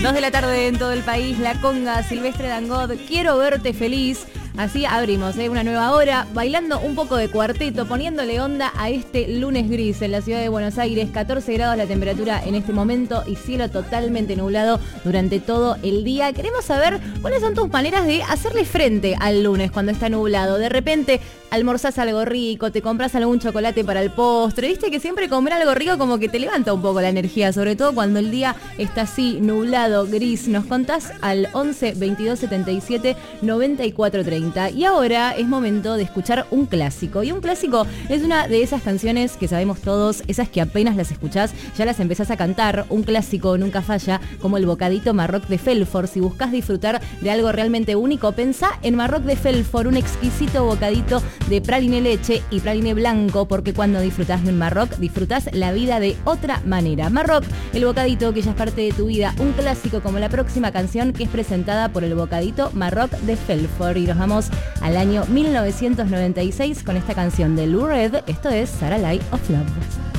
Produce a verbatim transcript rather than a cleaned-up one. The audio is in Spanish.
Dos de la tarde en todo el país, La Conga, Silvestre Dangond, Quiero Verte Feliz. Así abrimos ¿eh? una nueva hora, bailando un poco de cuarteto, poniéndole onda a este lunes gris en la ciudad de Buenos Aires. catorce grados la temperatura en este momento y cielo totalmente nublado durante todo el día. Queremos saber cuáles son tus maneras de hacerle frente al lunes cuando está nublado. De repente almorzás algo rico, te compras algún chocolate para el postre. Viste que siempre comer algo rico como que te levanta un poco la energía, sobre todo cuando el día está así nublado, gris. Nos contás al once veintidós setenta y siete noventa y cuatro treinta. Y ahora es momento de escuchar un clásico. Y un clásico es una de esas canciones que sabemos todos, esas que apenas las escuchás, ya las empezás a cantar. Un clásico nunca falla, como el bocadito Marroc de Felfort. Si buscas disfrutar de algo realmente único, pensá en Marroc de Felfort, un exquisito bocadito de praliné leche y praliné blanco, porque cuando disfrutás de un Marroc, disfrutás la vida de otra manera. Marroc, el bocadito que ya es parte de tu vida, un clásico como la próxima canción que es presentada por el bocadito Marroc de Felfort. Y nos vamos al año mil novecientos noventa y seis con esta canción de Lou Reed. Esto es Starlight of Love.